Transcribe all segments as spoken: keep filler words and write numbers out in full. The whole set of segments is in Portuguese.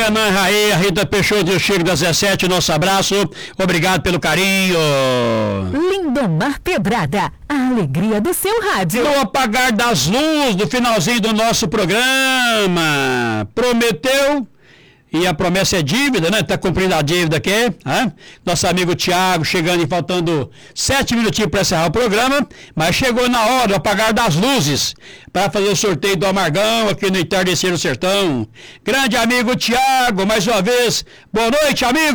Renan Raê, a Rita Peixoto e o Chico das dezessete, nosso abraço. Obrigado pelo carinho. Lindomar Pedrada, a alegria do seu rádio. No apagar das luzes, do finalzinho do nosso programa, prometeu, e a promessa é dívida, né? Tá cumprindo a dívida aqui, hein? Nosso amigo Tiago chegando e faltando sete minutinhos para encerrar o programa, mas chegou na hora do apagar das luzes para fazer o sorteio do Amargão aqui no Entardecer do Sertão. Grande amigo Tiago, mais uma vez, boa noite, amigo!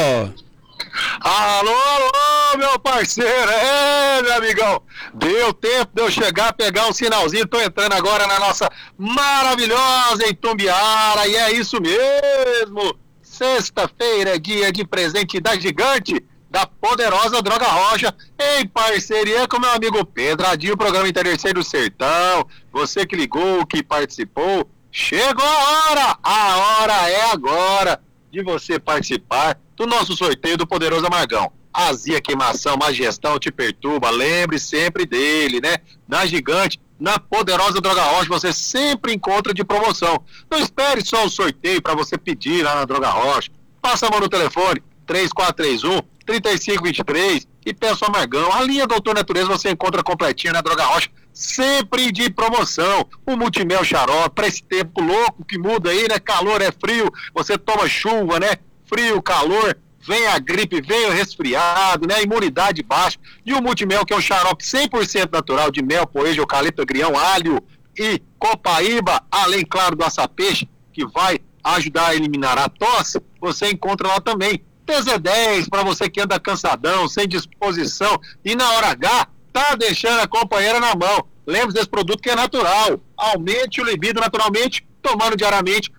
Alô, alô, meu parceiro, é, meu amigão, deu tempo de eu chegar, pegar um sinalzinho, tô entrando agora na nossa maravilhosa Itumbiara, e é isso mesmo, sexta-feira é dia de presente da Gigante, da poderosa Droga Rocha, em parceria com meu amigo Pedradinho, programa Entardecer do Sertão, você que ligou, que participou, chegou a hora, a hora é agora de você participar do nosso sorteio do poderoso Amargão. Azia, queimação, má gestão te perturba, lembre sempre dele, né? Na Gigante, na poderosa Droga Rocha, você sempre encontra de promoção. Não espere só o sorteio para você pedir lá na Droga Rocha. Passa a mão no telefone, três quatro três um, três cinco dois três e peça o Amargão. A linha Doutor Natureza você encontra completinha na Droga Rocha, sempre de promoção. O Multimel Xarope, para esse tempo louco que muda aí, né? Calor é frio, você toma chuva, né? Frio, calor, vem a gripe, vem o resfriado, né? Imunidade baixa. E o Multimel, que é um xarope cem por cento natural de mel, poejo, eucalipto, agrião, alho e copaíba, além, claro, do açapeixe, que vai ajudar a eliminar a tosse, você encontra lá também. T Z dez, para você que anda cansadão, sem disposição, e na hora H, tá deixando a companheira na mão. Lembre-se desse produto que é natural. Aumente o libido naturalmente, tomando diariamente